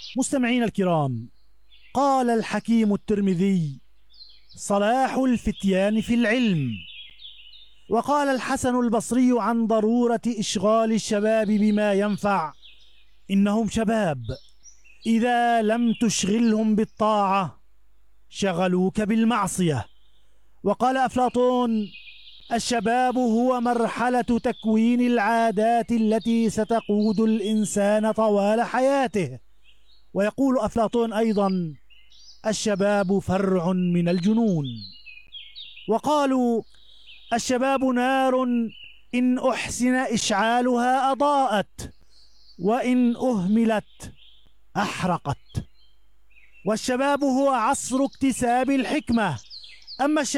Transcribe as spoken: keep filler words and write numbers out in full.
مستمعين الكرام، قال الحكيم الترمذي: صلاح الفتيان في العلم. وقال الحسن البصري عن ضرورة إشغال الشباب بما ينفع: إنهم شباب، إذا لم تشغلهم بالطاعة شغلوك بالمعصية. وقال أفلاطون: الشباب هو مرحلة تكوين العادات التي ستقود الإنسان طوال حياته. ويقول أفلاطون أيضا: الشباب فرع من الجنون. وقالوا: الشباب نار، إن أحسن إشعالها أضاءت، وإن أهملت أحرقت. والشباب هو عصر اكتساب الحكمة، أما